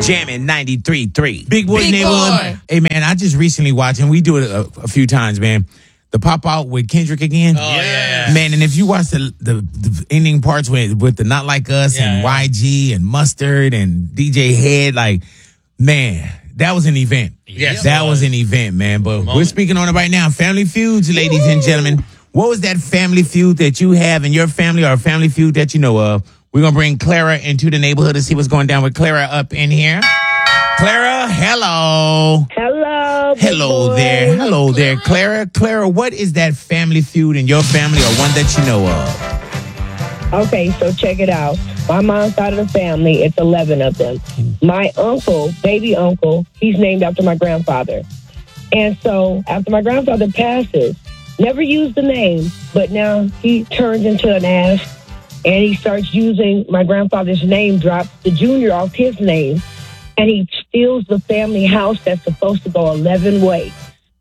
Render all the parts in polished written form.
Jamming 93.3. Big Boy Big Neighborhood. Boy. Hey, man, I just recently watched, and we do it a few times, man. The Pop Out with Kendrick again. Oh, yeah. Man, and if you watch the ending parts with the Not Like Us and YG and Mustard and DJ Head, like, man, that was an event. Yes, that it was was. an event, man. But we're speaking on it right now. Family Feuds, ladies and gentlemen. What was that family feud that you have in your family or a family feud that you know of? We're going to bring Clara into the neighborhood to see what's going down with Clara up in here. Clara, hello. Hello. big Hello boy. there. Hello there, Clara. Clara, what is that family feud in your family or one that you know of? Okay, so check it out. My mom's side of the family, it's 11 of them. My uncle, baby uncle, he's named after my grandfather. And so after my grandfather passes, never used the name, but now he turns into an ass and he starts using my grandfather's name, drops the junior off his name, and he steals the family house that's supposed to go 11 ways.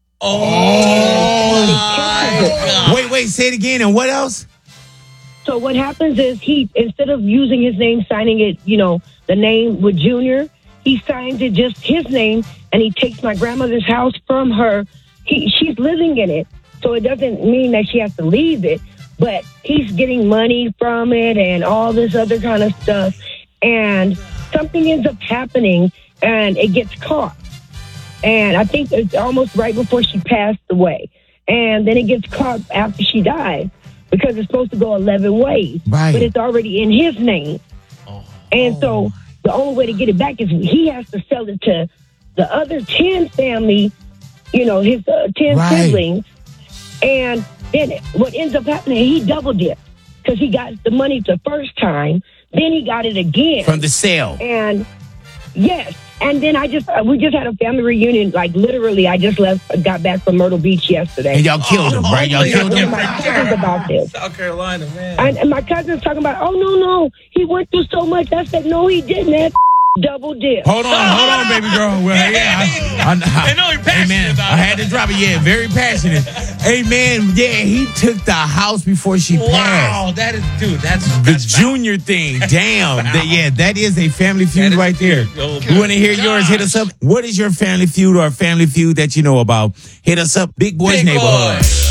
Wait, say it again. And what else? So what happens is he, instead of using his name, signing it, the name with Junior, he signs it just his name, and he takes my grandmother's house from her. She's living in it, so it doesn't mean that she has to leave it, but he's getting money from it and all this other kind of stuff. And something ends up happening, and it gets caught. And I think it's almost right before she passed away. And then it gets caught after she died, because it's supposed to go 11 ways. Right. But it's already in his name. And so the only way to get it back is he has to sell it to the other 10 family, his 10 Right. siblings. And then what ends up happening, he double dipped, because he got the money the first time, then he got it again. From the sale. And yes. And then we just had a family reunion. Like literally, I just got back from Myrtle Beach yesterday. And y'all killed him, right? Y'all killed him. My cousins about this. South Carolina, man. And my cousin's talking about, oh, no, he went through so much. I said, no, he didn't. That double dip. Hold on, baby girl. Well, yeah. I know you're passionate hey, man, about I it. had to drop it. Yeah, very passionate. Hey, man, yeah, he took the house before she passed. Wow, that's The junior thing, damn. That is a family feud right there. Oh, You want to hear yours? Hit us up. What is your family feud or family feud that you know about? Hit us up, Big Boys Big Neighborhood. Boy.